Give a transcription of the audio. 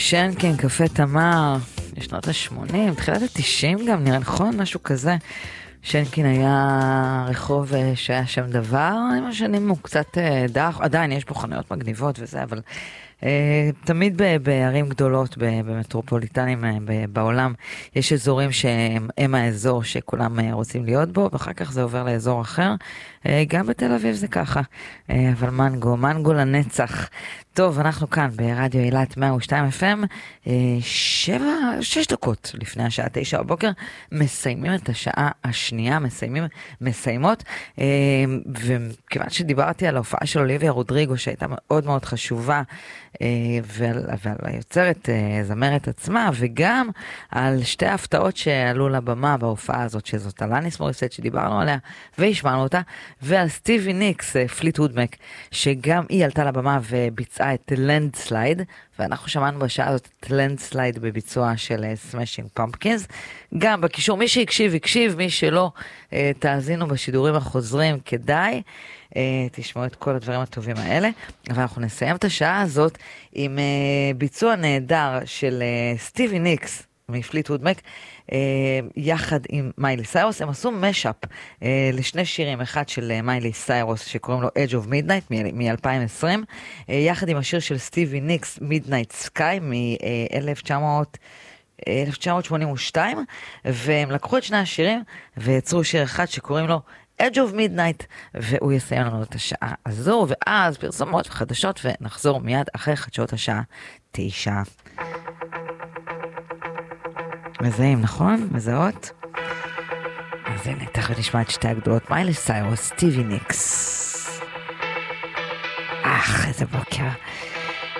שנקין, קפה תמר, בשנות ה-80, תחילת ה-90 גם, נראה נכון, משהו כזה. שנקין היה רחוב שהיה שם דבר, עם השנים הוא קצת דח, עדיין יש בו חנויות מגניבות וזה, אבל תמיד בערים גדולות, במטרופוליטנים בעולם, יש אזורים שהם האזור שכולם רוצים להיות בו, ואחר כך זה עובר לאזור אחר. גם בתל אביב זה ככה, אבל מנגו לנצח. טוב, אנחנו כאן ברדיו אילת 102 FM, 6 דקות לפני השעה 9 בבוקר, מסיימים את השעה השנייה, מסיימות, וכיוון שדיברתי על ההופעה של אוליביה רודריגו, שהייתה מאוד מאוד חשובה, ועל היוצרת, זמרת עצמה, וגם על שתי ההפתעות שעלו לבמה בהופעה הזאת, שזאת אלניס מוריסט שדיברנו עליה, והשמענו אותה, ועל סטיבי ניקס, פליטווד מק, שגם היא עלתה לבמה וביצעה את לנדסלייד, ואנחנו שמענו בשעה הזאת את לנדסלייד בביצוע של סמאשינג פמפקינס. גם בקישור, מי שהקשיב, מי שלא, תאזינו בשידורים החוזרים, כדאי, תשמעו את כל הדברים הטובים האלה. אבל אנחנו נסיים את השעה הזאת עם ביצוע נהדר של סטיבי ניקס מפליטווד מק, יחד עם מיילי סיירוס. הם עשו משאפ לשני שירים, אחד של מיילי סיירוס שקוראים לו Edge of Midnight מ-2020, יחד עם השיר של סטיבי ניקס Midnight Sky מ-1982, והם לקחו את שני השירים ויצרו שיר אחד שקוראים לו Edge of Midnight, והוא יסיים לנו את השעה הזו, ואז פרסומות וחדשות, ונחזור מיד אחרי חדשות השעה 9. מזהים, נכון? מזהות? אז הנה, תכף נשמע את שתי הגדולות, מיילי סיירוס, סטיבי ניקס. איזה בוקר.